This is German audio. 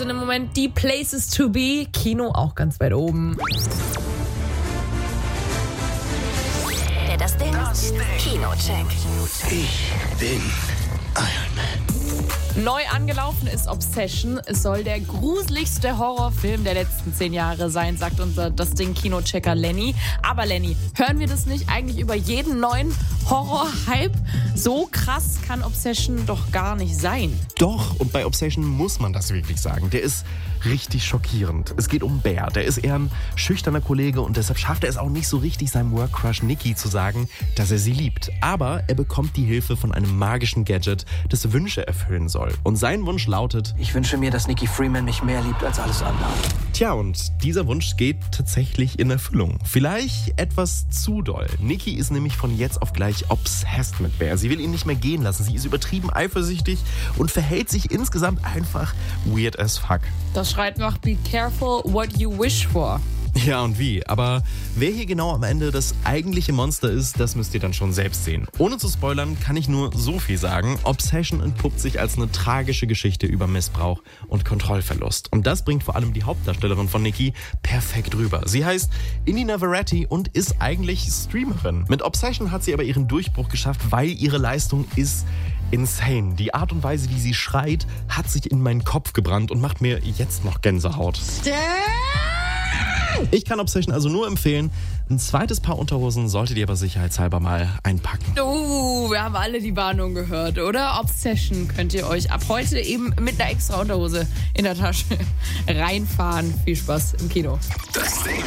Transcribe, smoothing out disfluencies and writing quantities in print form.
sind im Moment die Places to be. Kino auch ganz weit oben. Das Ding. Kinocheck. Ich bin Iron Man. Neu angelaufen ist Obsession. Es soll der gruseligste Horrorfilm der letzten 10 Jahre sein, sagt unser Das Ding Kinochecker Lenny. Aber Lenny, hören wir das nicht eigentlich über jeden neuen Horror-Hype? So krass kann Obsession doch gar nicht sein. Doch, und bei Obsession muss man das wirklich sagen. Der ist richtig schockierend. Es geht um Bear. Der ist eher ein schüchterner Kollege und deshalb schafft er es auch nicht so richtig, seinem Workcrush Nikki zu sagen, dass er sie liebt. Aber er bekommt die Hilfe von einem magischen Gadget, das Wünsche erfüllen soll. Und sein Wunsch lautet: Ich wünsche mir, dass Nikki Freeman mich mehr liebt als alles andere. Tja, und dieser Wunsch geht tatsächlich in Erfüllung. Vielleicht etwas zu doll. Nikki ist nämlich von jetzt auf gleich obsessed mit Bear. Sie will ihn nicht mehr gehen lassen. Sie ist übertrieben eifersüchtig und verhält sich insgesamt einfach weird as fuck. Das schreit nach Be careful what you wish for. Ja, und wie? Aber wer hier genau am Ende das eigentliche Monster ist, das müsst ihr dann schon selbst sehen. Ohne zu spoilern, kann ich nur so viel sagen. Obsession entpuppt sich als eine tragische Geschichte über Missbrauch und Kontrollverlust. Und das bringt vor allem die Hauptdarstellerin von Nikki perfekt rüber. Sie heißt Indina Verratti und ist eigentlich Streamerin. Mit Obsession hat sie aber ihren Durchbruch geschafft, weil ihre Leistung ist insane. Die Art und Weise, wie sie schreit, hat sich in meinen Kopf gebrannt und macht mir jetzt noch Gänsehaut. Ich kann Obsession also nur empfehlen. Ein zweites Paar Unterhosen solltet ihr aber sicherheitshalber mal einpacken. Wir haben alle die Warnung gehört, oder? Obsession könnt ihr euch ab heute eben mit einer extra Unterhose in der Tasche reinfahren. Viel Spaß im Kino. Das Ding